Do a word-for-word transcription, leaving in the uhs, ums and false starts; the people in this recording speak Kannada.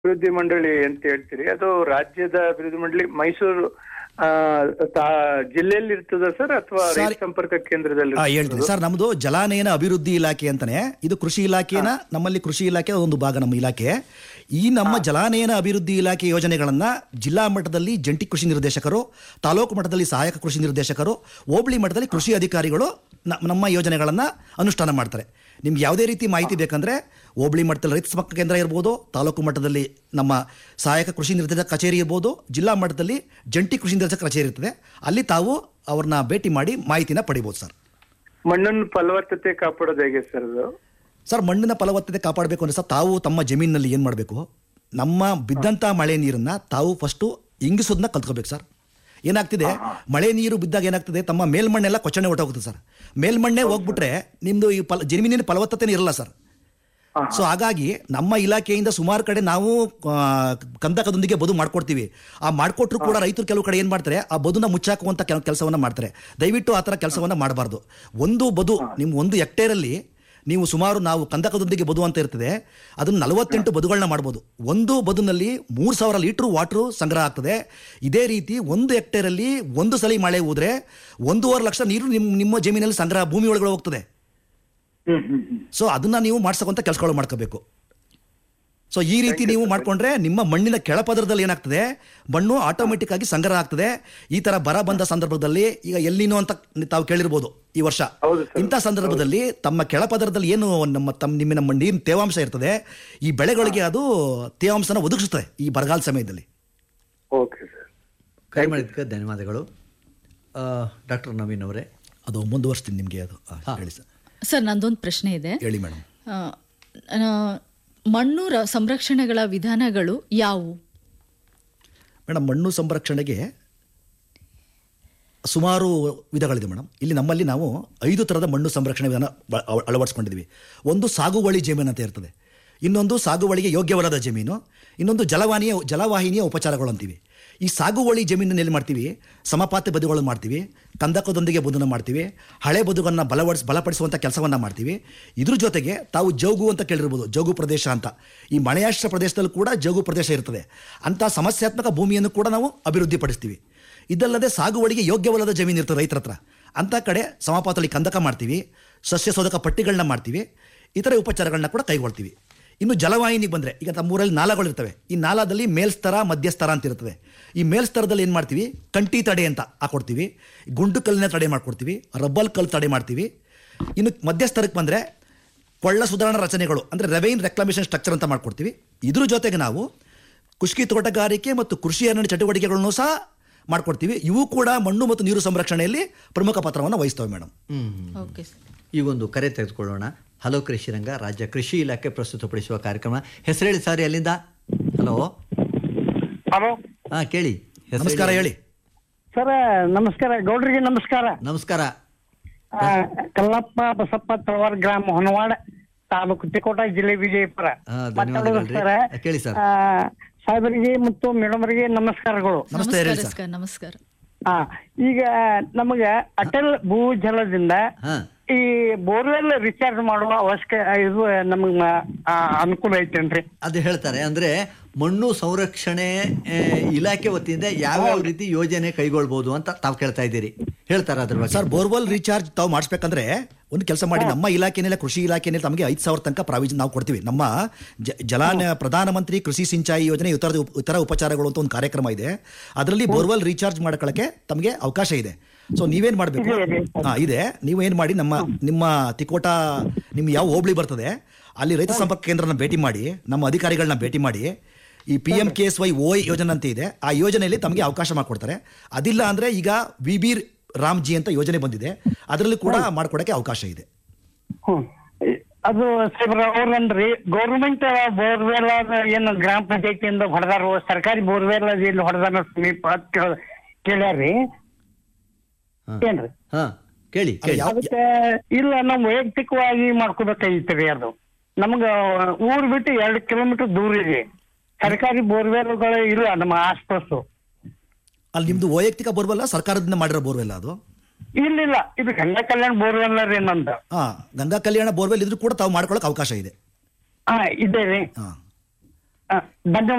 ಅಭಿವೃದ್ಧಿ ಮಂಡಳಿ ಅಂತ ಹೇಳ್ತೀರಿ, ಅದು ರಾಜ್ಯದ ಅಭಿವೃದ್ಧಿ ಮಂಡಳಿ ಮೈಸೂರು ಆ, ತಾ- ಜಿಲ್ಲೆಯಲ್ಲಿ ಇರ್ತದ ಸರ್ ಅಥವಾ ರೈತ ಸಂಪರ್ಕ ಕೇಂದ್ರದಲ್ಲಿ ಆ, ಹೇಳ್ತೀನಿ ಸರ್. ನಮ್ದು ಜಲಾನಯನ ಅಭಿವೃದ್ಧಿ ಇಲಾಖೆ ಅಂತಾನೆ, ಇದು ಕೃಷಿ ಇಲಾಖೆನ ನಮ್ಮಲ್ಲಿ ಕೃಷಿ ಇಲಾಖೆ ಒಂದು ಭಾಗ ನಮ್ಮ ಇಲಾಖೆ. ಈ ನಮ್ಮ ಜಲಾನಯನ ಅಭಿವೃದ್ಧಿ ಇಲಾಖೆ ಯೋಜನೆಗಳನ್ನ ಜಿಲ್ಲಾ ಮಟ್ಟದಲ್ಲಿ ಜಂಟಿ ಕೃಷಿ ನಿರ್ದೇಶಕರು, ತಾಲೂಕು ಮಟ್ಟದಲ್ಲಿ ಸಹಾಯಕ ಕೃಷಿ ನಿರ್ದೇಶಕರು, ಹೋಬಳಿ ಮಟ್ಟದಲ್ಲಿ ಕೃಷಿ ಅಧಿಕಾರಿಗಳು ನ- ನಮ್ಮ ಯೋಜನೆಗಳನ್ನ ಅನುಷ್ಠಾನ ಮಾಡ್ತಾರೆ. ನಿಮ್ಗೆ ಯಾವುದೇ ರೀತಿ ಮಾಹಿತಿ ಬೇಕಂದ್ರೆ ಹೋಬಳಿ ಮಟ್ಟದಲ್ಲಿ ರೈತ ಸಂಪರ್ಕ ಕೇಂದ್ರ ಇರ್ಬೋದು, ತಾಲೂಕು ಮಟ್ಟದಲ್ಲಿ ನಮ್ಮ ಸಹಾಯಕ ಕೃಷಿ ನಿರ್ದೇಶಕ ಕಚೇರಿ ಇರ್ಬೋದು, ಜಿಲ್ಲಾ ಮಟ್ಟದಲ್ಲಿ ಜಂಟಿ ಕೃಷಿ ನಿರ್ದೇಶಕ ಕಚೇರಿ ಇರ್ತದೆ, ಅಲ್ಲಿ ತಾವು ಅವ್ರನ್ನ ಭೇಟಿ ಮಾಡಿ ಮಾಹಿತಿನ ಪಡಿಬೋದು ಸರ್. ಮಣ್ಣನ್ನು ಫಲವತ್ತತೆ ಕಾಪಾಡೋದು ಹೇಗೆ ಸರ್ ಅದು? ಸರ್, ಮಣ್ಣಿನ ಫಲವತ್ತತೆ ಕಾಪಾಡಬೇಕು ಅಂದರೆ ಸರ್, ತಾವು ತಮ್ಮ ಜಮೀನಿನಲ್ಲಿ ಏನು ಮಾಡಬೇಕು, ನಮ್ಮ ಬಿದ್ದಂಥ ಮಳೆ ನೀರನ್ನು ತಾವು ಫಸ್ಟು ಇಂಗಿಸೋದನ್ನ ಕಲ್ತ್ಕೋಬೇಕು ಸರ್. ಏನಾಗ್ತಿದೆ, ಮಳೆ ನೀರು ಬಿದ್ದಾಗ ಏನಾಗ್ತದೆ, ತಮ್ಮ ಮೇಲ್ಮಣ್ಣೆಲ್ಲ ಕೊಚ್ಚಣೆ ಹೊಟ್ಟೋಗುತ್ತೆ ಸರ್. ಮೇಲ್ಮಣ್ಣೆ ಹೋಗ್ಬಿಟ್ರೆ ನಿಮ್ಮದು ಈ ಫಲ ಜಮೀನಿನ ಫಲವತ್ತತೆನೇ ಇರಲ್ಲ ಸರ್. ಸೊ ಹಾಗಾಗಿ ನಮ್ಮ ಇಲಾಖೆಯಿಂದ ಸುಮಾರು ಕಡೆ ನಾವು ಆ, ಕಂದಕದೊಂದಿಗೆ ಬದು ಮಾಡ್ಕೊಡ್ತೀವಿ. ಆ ಮಾಡಿಕೊಟ್ರು ಕೂಡ ರೈತರು ಕೆಲವು ಕಡೆ ಏನು ಮಾಡ್ತಾರೆ, ಆ ಬದುನ ಮುಚ್ಚಾಕುವಂಥ ಕೆಲ ಕೆಲಸವನ್ನು ಮಾಡ್ತಾರೆ. ದಯವಿಟ್ಟು ಆ ಥರ ಕೆಲಸವನ್ನು ಮಾಡಬಾರ್ದು. ಒಂದು ಬದು ನಿಮ್ಮ ಒಂದು ಹೆಕ್ಟೇರಲ್ಲಿ ನೀವು ಸುಮಾರು ನಾವು ಕಂದಕದೊಂದಿಗೆ ಬದು ಅಂತ ಇರ್ತದೆ, ಅದನ್ನು ನಲವತ್ತೆಂಟು ಬದುಗಳನ್ನ ಮಾಡ್ಬೋದು. ಒಂದು ಬದುನಲ್ಲಿ ಮೂರು ಸಾವಿರ ಲೀಟ್ರು ವಾಟ್ರು ಸಂಗ್ರಹ ಆಗ್ತದೆ. ಇದೇ ರೀತಿ ಒಂದು ಹೆಕ್ಟೇರಲ್ಲಿ ಒಂದು ಸಲ ಮಳೆ ಹೋದ್ರೆ ಒಂದೂವರೆ ಲಕ್ಷ ನೀರು ನಿಮ್ಮ ನಿಮ್ಮ ಜಮೀನಲ್ಲಿ ಸಂಗ್ರಹ ಭೂಮಿ ಒಳಗಡೆ ಹೋಗ್ತದೆ. ಸೊ ಅದನ್ನ ನೀವು ಮಾಡ್ಸಕ್ಕಂಥ ಕೆಲಸಗಳು ಮಾಡ್ಕೋಬೇಕು. ಸೊ ಈ ರೀತಿ ನೀವು ಮಾಡ್ಕೊಂಡ್ರೆ ನಿಮ್ಮ ಮಣ್ಣಿನ ಕೆಳಪದರದಲ್ಲಿ ಏನಾಗ್ತದೆ, ಮಣ್ಣು ಆಟೋಮೆಟಿಕ್ ಆಗಿ ಸಂಗ್ರಹ ಆಗ್ತದೆ. ಈ ತರ ಬರ ಬಂದ ಸಂದರ್ಭದಲ್ಲಿ, ಈಗ ಎಲ್ಲಿನೋ ಅಂತ ತಾವು ಕೇಳಿರ್ಬೋದು ಈ ವರ್ಷ, ಇಂಥ ಸಂದರ್ಭದಲ್ಲಿ ತಮ್ಮ ಕೆಳಪದರದಲ್ಲಿ ಏನು ನಮ್ಮ ತಮ್ಮ ನಿಮ್ಮಿನ ನೀರಿನ ತೇವಾಂಶ ಇರ್ತದೆ, ಈ ಬೆಳೆಗಳಿಗೆ ಅದು ತೇವಾಂಶನ ಒದಗಿಸುತ್ತದೆ ಈ ಬರಗಾಲ ಸಮಯದಲ್ಲಿ. ಓಕೆ ಸರ್, ಕೈ ಮಾಡಿದ್ದಕ್ಕೆ ಧನ್ಯವಾದಗಳು. ಡಾಕ್ಟರ್ ನವೀನ್ ಅವರೇ, ಅದು ಮುಂದುವರಿಸ್ತೀನಿ ನಿಮಗೆ. ಅದು ಆ, ಹೇಳಿ ಸರ್. ಸರ್, ನಂದೊಂದು ಪ್ರಶ್ನೆ ಇದೆ. ಹೇಳಿ ಮೇಡಮ್. ಆ, ಆ, ಮಣ್ಣು ರ- ಸಂರಕ್ಷಣೆಗಳ ವಿಧಾನಗಳು ಯಾವುವು? ಮೇಡಮ್, ಮಣ್ಣು ಸಂರಕ್ಷಣೆಗೆ ಸುಮಾರು ವಿಧಗಳಿದೆ ಮೇಡಮ್. ಇಲ್ಲಿ ನಮ್ಮಲ್ಲಿ ನಾವು ಐದು ಥರದ ಮಣ್ಣು ಸಂರಕ್ಷಣೆ ವಿಧಾನ ಬ- ಅಳ- ಅಳವಡಿಸ್ಕೊಂಡಿದ್ದೀವಿ. ಒಂದು ಸಾಗುವಳಿ ಜಮೀನು ಅಂತ ಇರ್ತದೆ, ಇನ್ನೊಂದು ಸಾಗುವಳಿಗೆ ಯೋಗ್ಯವಲ್ಲದ ಜಮೀನು, ಇನ್ನೊಂದು ಜಲವಾಹಿನಿಯ ಜಲವಾಹಿನಿಯ ಉಪಚಾರಗಳು ಅಂತೀವಿ. ಈ ಸಾಗುವಳಿ ಜಮೀನನ್ನು ಎಲ್ಲಿ ಮಾಡ್ತೀವಿ, ಸಮಪಾತ ಬದುಗಳನ್ನು ಮಾಡ್ತೀವಿ, ಕಂದಕದೊಂದಿಗೆ ಬದುವನ್ನು ಮಾಡ್ತೀವಿ, ಹಳೆ ಬದುಗನ್ನು ಬಲವಡಿಸ್ ಬಲಪಡಿಸುವಂಥ ಕೆಲಸವನ್ನು ಮಾಡ್ತೀವಿ. ಇದ್ರ ಜೊತೆಗೆ ತಾವು ಜೋಗು ಅಂತ ಕೇಳಿರ್ಬೋದು, ಜೋಗು ಪ್ರದೇಶ ಅಂತ. ಈ ಮಳೆಯಾಶ್ರ ಪ್ರದೇಶದಲ್ಲೂ ಕೂಡ ಜೋಗು ಪ್ರದೇಶ ಇರ್ತದೆ. ಅಂಥ ಸಮಸ್ಯಾತ್ಮಕ ಭೂಮಿಯನ್ನು ಕೂಡ ನಾವು ಅಭಿವೃದ್ಧಿಪಡಿಸ್ತೀವಿ. ಇದಲ್ಲದೆ ಸಾಗುವಳಿಗೆ ಯೋಗ್ಯವಲ್ಲದ ಜಮೀನು ಇರ್ತದೆ ರೈತರ ಹತ್ರ, ಅಂಥ ಕಡೆ ಸಮಪಾತದಲ್ಲಿ ಕಂದಕ ಮಾಡ್ತೀವಿ, ಸಸ್ಯ ಶೋಧಕ ಪಟ್ಟಿಗಳನ್ನ ಮಾಡ್ತೀವಿ, ಇತರೆ ಉಪಚಾರಗಳನ್ನ ಕೂಡ ಕೈಗೊಳ್ತೀವಿ. ಇನ್ನು ಜಲವಾಹಿನಿಗೆ ಬಂದರೆ, ಈಗ ನಮ್ಮೂರಲ್ಲಿ ನಾಲಗಳಿರ್ತವೆ. ಈ ನಾಲದಲ್ಲಿ ಮೇಲ್ಸ್ತರ ಮಧ್ಯಸ್ತರ ಅಂತ ಇರ್ತದೆ. ಈ ಮೇಲ್ಸ್ತರದಲ್ಲಿ ಏನು ಮಾಡ್ತೀವಿ, ಕಂಟಿ ತಡೆ ಅಂತ ಹಾಕೊಡ್ತೀವಿ, ಗುಂಡು ಕಲ್ಲಿನ ತಡೆ ಮಾಡ್ಕೊಡ್ತೀವಿ, ರಬ್ಬಲ್ ಕಲ್ಲು ತಡೆ ಮಾಡ್ತೀವಿ. ಇನ್ನು ಮಧ್ಯಸ್ತರಕ್ಕೆ ಬಂದರೆ ಕೊಳ್ಳ ಸುಧಾರಣಾ ರಚನೆಗಳು ಅಂದರೆ ರೆವೈನ್ ರೆಕ್ಲಮೇಷನ್ ಸ್ಟ್ರಕ್ಚರ್ ಅಂತ ಮಾಡ್ಕೊಡ್ತೀವಿ. ಇದ್ರ ಜೊತೆಗೆ ನಾವು ಕುಷ್ಕಿ ತೋಟಗಾರಿಕೆ ಮತ್ತು ಕೃಷಿ ಅರಣ್ಯ ಚಟುವಟಿಕೆಗಳನ್ನು ಸಹ ಮಾಡ್ಕೊಡ್ತೀವಿ. ಇವು ಕೂಡ ಮಣ್ಣು ಮತ್ತು ನೀರು ಸಂರಕ್ಷಣೆಯಲ್ಲಿ ಪ್ರಮುಖ ಪಾತ್ರವನ್ನು ವಹಿಸ್ತವೆ ಮೇಡಮ್. Okay sir. ಈಗೊಂದು ಕರೆ ತೆಗೆದುಕೊಳ್ಳೋಣ. ಹಲೋ ಕೃಷಿ ರಂಗ, ರಾಜ್ಯ ಕೃಷಿ ಇಲಾಖೆ ಪ್ರಸ್ತುತಪಡಿಸುವ ಕಾರ್ಯಕ್ರಮ. ಹೆಸರು ಹೇಳಿ ಸಾರಿ, ಅಲ್ಲಿಂದ. ಹಲೋ ಹಲೋ, ಹಾ ಕೇಳಿ. ಹೆಸರು ನಮಸ್ಕಾರ, ಹೇಳಿ ಸರ್. ನಮಸ್ಕಾರ ಗೌಡ್ರಿಗೆ. ನಮಸ್ಕಾರ. ನಮಸ್ಕಾರ. ಆ, ಕಲ್ಲಪ್ಪ ಬಸಪ್ಪ ತಳವಾರ, ಗ್ರಾಮ ಹೊನವಾಡ, ತಾಲೂಕು ತಿಕೋಟ, ಜಿಲ್ಲೆ ವಿಜಯಪುರ. ಹಾ, ಧನ್ಯವಾದಗಳು ಸರ್, ರೀ. ಕೇಳಿ ಸರ್. ಆ, ಸಾಹೇಬರಿಗೆ ಮತ್ತು ಮೇಡಮರಿಗೆ ನಮಸ್ಕಾರಗಳು. ನಮಸ್ತೆ, ಹೇಳಿ ಸರ್. ನಮಸ್ಕಾರ ನಮಸ್ಕಾರ. ಹಾ, ಈಗ ನಮಗೆ ಅಟಲ್ ಭೂಜಲದಿಂದ ಹಾ ಈ ಬೋರ್ವೆಲ್ ರಿಚಾರ್ಜ್ ಮಾಡುವ ಅವಶ್ಯಕ ಇದು ನಮಗ್ ಮ- ಆ, ಅನುಕೂಲ ಐತೇನ್ರಿ? ಅದು ಹೇಳ್ತಾರೆ. ಅಂದ್ರೆ ಮಣ್ಣು ಸಂರಕ್ಷಣೆ ಆ, ಇಲಾಖೆ ವತಿಯಿಂದ ಯಾವ್ಯಾವ ರೀತಿ ಯೋಜನೆ ಕೈಗೊಳ್ಬಹುದು ಅಂತ ತಾವು ಕೇಳ್ತಾ ಇದ್ದೀರಿ. ಹೇಳ್ತಾರೆ ಅದ್ರ ಬಗ್ಗೆ. ಸರ್, ಬೋರ್ವೆಲ್ ರೀಚಾರ್ಜ್ ತಾವು ಮಾಡಿಸ್ಬೇಕಂದ್ರೆ ಒಂದು ಕೆಲಸ ಮಾಡಿ, ನಮ್ಮ ಇಲಾಖೆನೆಲ್ಲ ಕೃಷಿ ಇಲಾಖೆಯಲ್ಲಿ ತಮಗೆ ಐದು ಸಾವಿರ ತನಕ ಪ್ರಾವಿಷನ್ ನಾವು ಕೊಡ್ತೀವಿ. ನಮ್ಮ ಜ ಜಲಾನ ಪ್ರಧಾನಮಂತ್ರಿ ಕೃಷಿ ಸಿಂಚಾಯಿ ಯೋಜನೆ ಇತರ ಇತರ ಉಪಚಾರಗಳು ಅಂತ ಒಂದು ಕಾರ್ಯಕ್ರಮ ಇದೆ. ಅದರಲ್ಲಿ ಬೋರ್ವೆಲ್ ರೀಚಾರ್ಜ್ ಮಾಡ್ಕೊಳ್ಳೋಕ್ಕೆ ತಮಗೆ ಅವಕಾಶ ಇದೆ. ಸೊ ನೀವೇನು ಮಾಡಬೇಕು, ಹಾಂ ಇದೆ, ನೀವೇನು ಮಾಡಿ, ನಮ್ಮ ನಿಮ್ಮ ತಿಕೋಟ ನಿಮ್ಮ ಯಾವ ಹೋಬಳಿ ಬರ್ತದೆ ಅಲ್ಲಿ ರೈತ ಸಂಪರ್ಕ ಕೇಂದ್ರನ ಭೇಟಿ ಮಾಡಿ, ನಮ್ಮ ಅಧಿಕಾರಿಗಳನ್ನ ಭೇಟಿ ಮಾಡಿ, ಈ P M K S Y O I ಯೋಜನೆ ಅಂತ ಇದೆ, ಆ ಯೋಜನೆಯಲ್ಲಿ ತಮಗೆ ಅವಕಾಶ ಮಾಡಿಕೊಡ್ತಾರೆ. ಅದಿಲ್ಲ ಅಂದರೆ ಈಗ ವಿ ಬಿ ರಾಮ್ಜಿ ಅಂತ ಯೋಜನೆ ಬಂದಿದೆ, ಅದರಲ್ಲಿ ಕೂಡ ಮಾಡ್ಕೊಡಕ್ಕೆ ಅವಕಾಶ ಇದೆ. ಹ್ಮ್. ಅದು ಸಾಹೇಬ್ರ ಅವ್ರನ್ರಿ ಗೌರ್ಮೆಂಟ್ ಬೋರ್ವೆಲ್ ಏನು ಗ್ರಾಮ ಪಂಚಾಯತಿಯಿಂದ ಹೊಡೆದಾರ, ಸರ್ಕಾರಿ ಬೋರ್ವೆಲ್ ಎಲ್ಲಿ ಹೊಡೆದಾರ ಸಮೀಪ ಅಂತ ಕೇಳ- ಕೇಳ್ಯಾರ್ರಿ ಏನ್ರಿ? ಹಾ ಕೇಳಿ ಕೇಳಿ. ಯಾವ- ಅದಕ್ಕೆ ಇಲ್ಲ, ನಾವು ವೈಯಕ್ತಿಕವಾಗಿ ಮಾಡ್ಕೋಬೇಕಾಗಿತ್ರಿ. ಅದು ನಮ್ಗ ಊರ್ ಬಿಟ್ಟು ಎರಡು ಕಿಲೋಮೀಟರ್ ದೂರ ಇದೆ. ಸರ್ಕಾರಿ ಬೋರ್ವೆಲ್ಗಳು ಇಲ್ಲ ನಮ್ಮ ಆಸ್ಪಾಸು. ಅಲ್ಲಿ ನಿಮ್ದು ವೈಯಕ್ತಿಕ ಬೋರ್ವೆಲ್ಲ ಸರ್ಕಾರದಿಂದ ಮಾಡಿರೋ ಬೋರ್ವೆಲ್ಲ ಅದು? ಇಲ್ಲ, ಇದು ಗಂಗಾ ಕಲ್ಯಾಣ ಬೋರ್ವೆಲ್ ರೀ ನಂದು. ಹಾ, ಗಂಗಾ ಕಲ್ಯಾಣ ಬೋರ್ವೆಲ್ ಇದ್ರೂ ಕೂಡ ತಾವು ಮಾಡ್ಕೊಳ್ಳೋಕೆ ಅವಕಾಶ ಇದೆ. ಹಾ, ಇದೆ ರೀ. ಹಾ, ಧನ್ಯವಾದ.